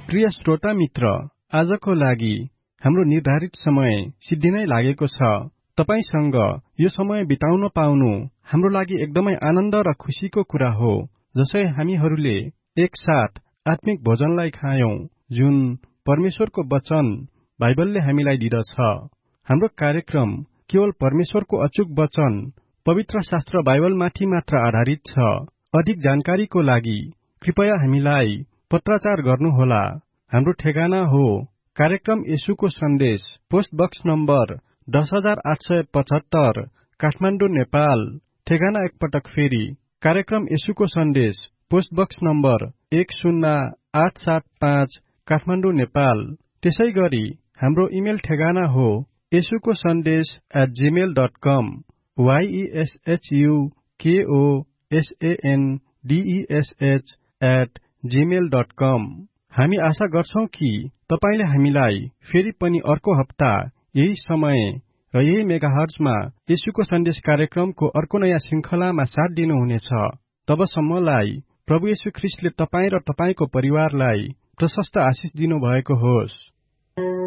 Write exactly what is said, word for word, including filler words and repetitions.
प्रिय श्रोता मित्र, आजको लागि हाम्रो निर्धारित समय सिद्धिनै लागेको छ। तपाईसँग यो समय बिताउन पाउनु हाम्रो लागि एकदमै आनन्द र खुशीको कुरा हो। जसै हामीहरूले एकसाथ आत्मिक भोजनलाई खायौं, जुन परमेश्वरको वचन बाइबलले हामीलाई दिदछ। हाम्रो कार्यक्रम केवल परमेश्वरको अचूक वचन पवित्र शास्त्र बाइबलमाथि मात्र आधारित छ। अधिक जानकारीको लागि कृपया हामीलाई पत्राचार गर्नुहोला। हाम्रो ठेगाना हो कार्यक्रम येशूको सन्देश, पोस्ट बक्स नम्बर दस हजार आठ सय पचहत्तर, काठमाडौँ, नेपाल। ठेगाना एकपटक फेरि कार्यक्रम येशूको सन्देश, पोस्ट बक्स नम्बर एक शून्य आठ सात पाँच, काठमाडौँ, नेपाल। त्यसै गरी हाम्रो इमेल ठेगाना हो येशूको सन्देश at Gmail dot com, वाईएसएचयूकेओएसएएनडीईएसएच at Gmail dot कम। हामी आशा गर्छौं कि तपाईले हामीलाई फेरि पनि अर्को हप्ता यही समय र यही मेगाहर्जमा येशूको सन्देश कार्यक्रमको अर्को नयाँ श्रृंखलामा साथ दिनुहुनेछ। तबसम्मलाई प्रभु येशू ख्रीष्टले तपाई र तपाईको परिवारलाई प्रशस्त आशिष दिनु भएको होस्।